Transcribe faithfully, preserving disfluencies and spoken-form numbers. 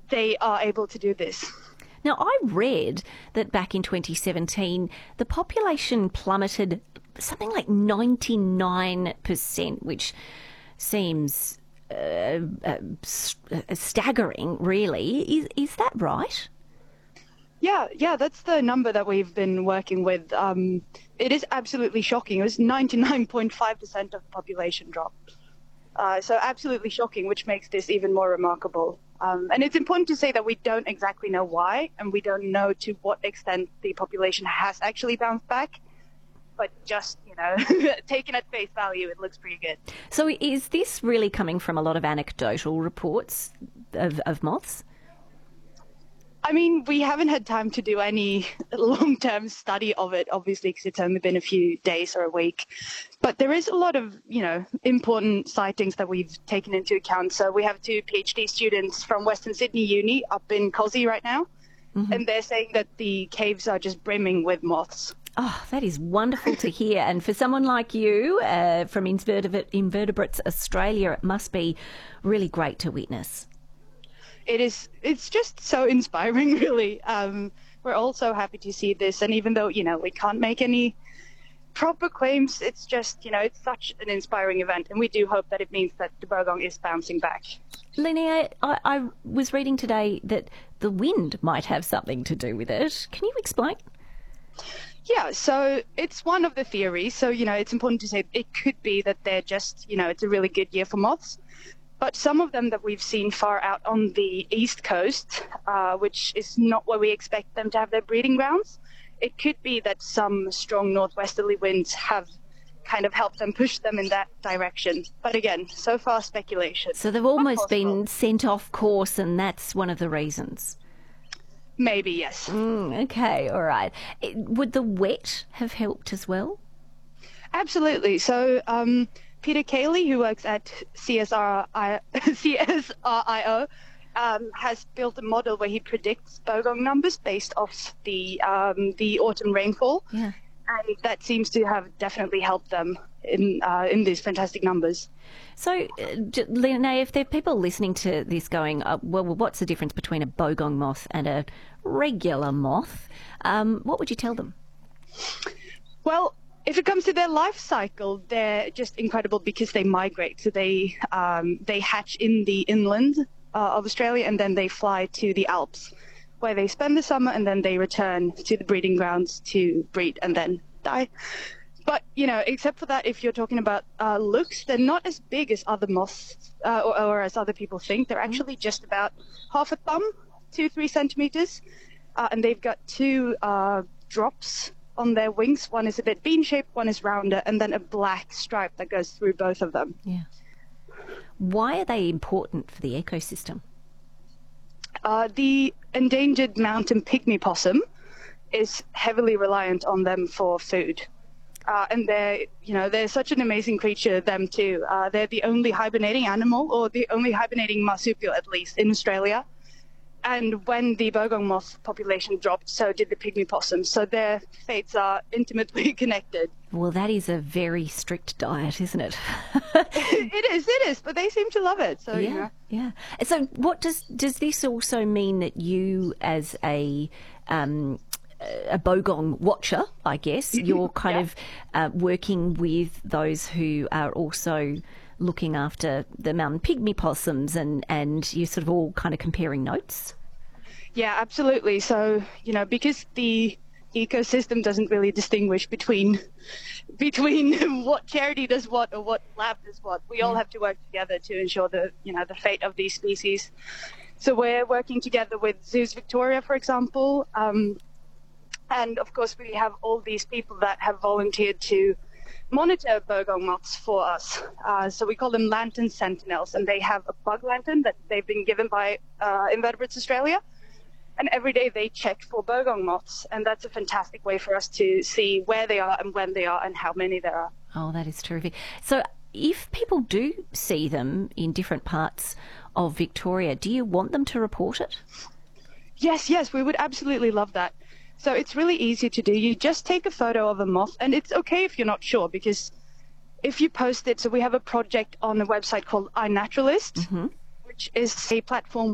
they are able to do this. Now, I read that back in twenty seventeen, the population plummeted something like ninety-nine percent, which seems uh, uh, staggering, really. Is, is that right? Yeah, yeah, that's the number that we've been working with. Um, it is absolutely shocking. It was ninety-nine point five percent of the population drop. Uh, so absolutely shocking, which makes this even more remarkable. Um, and it's important to say that we don't exactly know why, and we don't know to what extent the population has actually bounced back. But just, you know, taken at face value, it looks pretty good. So is this really coming from a lot of anecdotal reports of, of moths? I mean, we haven't had time to do any long-term study of it, obviously, because it's only been a few days or a week. But there is a lot of, you know, important sightings that we've taken into account. So we have two PhD students from Western Sydney Uni up in Cossey right now, mm-hmm. and they're saying that the caves are just brimming with moths. Oh, that is wonderful to hear. And for someone like you uh, from Invertebr- Invertebrates Australia, it must be really great to witness. It is, it's just so inspiring, really. Um, we're all so happy to see this. And even though, you know, we can't make any proper claims, it's just, you know, it's such an inspiring event. And we do hope that it means that the Bogong is bouncing back. Linnea, I, I was reading today that the wind might have something to do with it. Can you explain? Yeah, so it's one of the theories. So, you know, it's important to say it could be that they're just, you know, it's a really good year for moths. But some of them that we've seen far out on the east coast, uh, which is not where we expect them to have their breeding grounds, it could be that some strong northwesterly winds have kind of helped them push them in that direction. But again, so far speculation. So they've almost been sent off course, and that's one of the reasons. Maybe, yes. Mm, okay, all right. It, would the wet have helped as well? Absolutely. So um, Peter Cayley, who works at C S R I O, um, has built a model where he predicts Bogong numbers based off the um, the autumn rainfall. Yeah. And that seems to have definitely helped them in uh, in these fantastic numbers. So, uh, Linnea, if there are people listening to this going, uh, well, what's the difference between a Bogong moth and a regular moth? Um, what would you tell them? Well, if it comes to their life cycle, they're just incredible because they migrate. So they um, they hatch in the inland uh, of Australia, and then they fly to the Alps, where they spend the summer, and then they return to the breeding grounds to breed and then die. But, you know, except for that, if you're talking about uh, looks, they're not as big as other moths uh, or, or as other people think. They're actually just about half a thumb, two, three centimeters. Uh, and they've got two uh, drops on their wings. One is a bit bean-shaped, one is rounder, and then a black stripe that goes through both of them. Yeah. Why are they important for the ecosystem? Uh, the endangered mountain pygmy possum is heavily reliant on them for food. Uh, and they're, you know, they're such an amazing creature, them too. Uh, they're the only hibernating animal, or the only hibernating marsupial, at least, in Australia. And when the Bogong moth population dropped, so did the pygmy possum. So their fates are intimately connected. Well, that is a very strict diet, isn't it? It is, it is, but they seem to love it. So yeah, you know. yeah. So, what does does this also mean that you, as a um, a Bogong watcher, I guess, you're kind yeah. of uh, working with those who are also looking after the mountain pygmy possums, and and you're sort of all kind of comparing notes? Yeah, absolutely. So, you know, because the ecosystem doesn't really distinguish between between what charity does what or what lab does what. We all have to work together to ensure the, you know, the fate of these species. So we're working together with Zoos Victoria, for example, um, and of course we have all these people that have volunteered to monitor Bogong moths for us. Uh, so we call them lantern sentinels, and they have a bug lantern that they've been given by uh, Invertebrates Australia. And every day they check for Bogong moths, and that's a fantastic way for us to see where they are and when they are and how many there are. Oh, that is terrific. So if people do see them in different parts of Victoria, do you want them to report it? Yes, yes, we would absolutely love that. So it's really easy to do. You just take a photo of a moth, and it's okay if you're not sure, because if you post it, so we have a project on a website called iNaturalist, mm-hmm. which is a platform